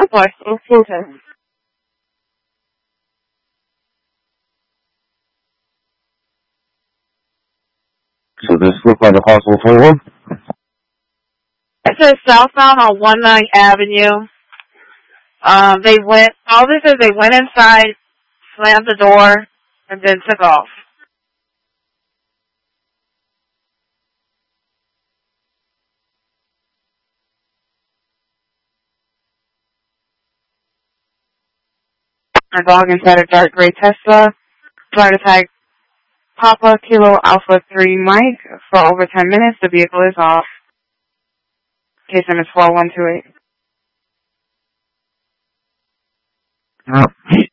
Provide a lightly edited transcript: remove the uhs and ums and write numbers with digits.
Southwest in Clinton. So this looks like a possible 21? It says southbound on 19 Avenue. They went inside, slammed the door, and then took off. Our dog inside a dark gray Tesla. Trying to tag Papa Kilo Alpha 3 Mike for over 10 minutes. The vehicle is off. Case number is 4128.